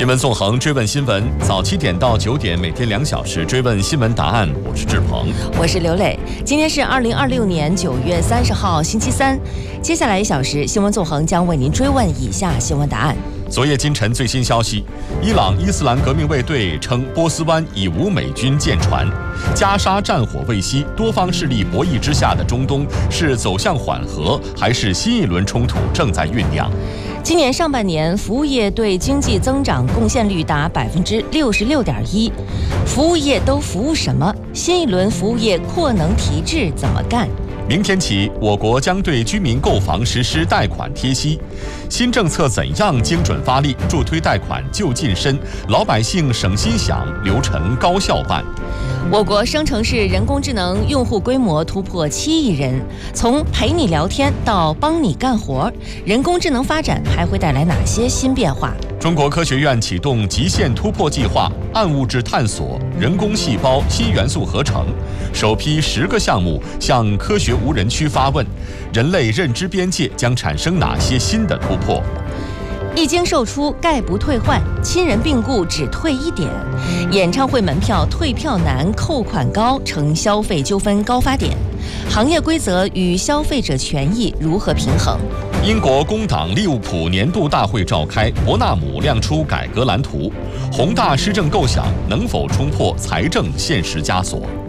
新闻纵横，追问新闻，早7点到9点，每天2小时追问新闻答案。我是志鹏， 我是刘磊。今天是2026年9月30号，星期三。接下来1小时，新闻纵横将为您追问以下新闻答案。 昨夜今晨最新消息，伊朗伊斯兰革命卫队称波斯湾已无美军舰船。加沙战火未息，多方势力博弈之下的中东是走向缓和，还是新一轮冲突正在酝酿？ 今年上半年，服务业对经济增长贡献率达66.1%。服务业都服务什么？新一轮服务业扩能提质怎么干？ 明天起，我国将对居民购房实施贷款贴息。新政策怎样精准发力，助推贷款就近身，老百姓省心想，流程高效办。 我国生成式人工智能用户规模突破7亿人，从陪你聊天到帮你干活，人工智能发展还会带来哪些新变化？ 中国科学院启动极限突破计划，暗物质探索、人工细胞、新元素合成，首批10个项目向科学无人区发问：人类认知边界将产生哪些新的突破？ 一经售出概不退换，亲人病故只退1点，演唱会门票退票难，扣款高成消费纠纷高发点，行业规则与消费者权益如何平衡？ 英国工党利物浦年度大会召开，伯纳姆亮出改革蓝图，宏大施政构想能否冲破财政现实枷锁？